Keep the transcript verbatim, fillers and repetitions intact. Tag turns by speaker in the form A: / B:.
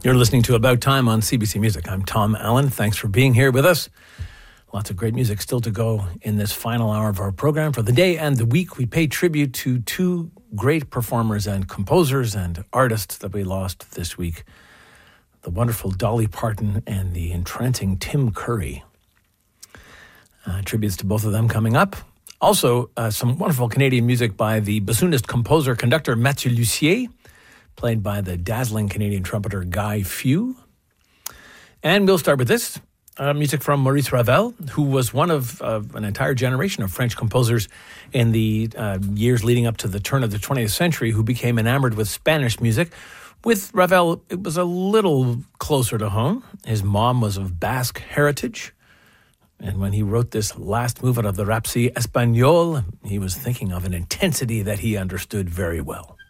A: You're listening to About Time on C B C Music. I'm Tom Allen. Thanks for being here with us. Lots of great music still to go in this final hour of our program. For the day and the week, we pay tribute to two great performers and composers and artists that we lost this week. The wonderful Dolly Parton and the entrancing Tim Curry. Uh, tributes to both of them coming up. Also, uh, some wonderful Canadian music by the bassoonist, composer, conductor Mathieu Lussier, played by the dazzling Canadian trumpeter Guy Few. And we'll start with this, uh, music from Maurice Ravel, who was one of uh, an entire generation of French composers in the uh, years leading up to the turn of the twentieth century, who became enamored with Spanish music. With Ravel, it was a little closer to home. His mom was of Basque heritage. And when he wrote this last movement of the Rhapsody Espagnole, he was thinking of an intensity that he understood very well.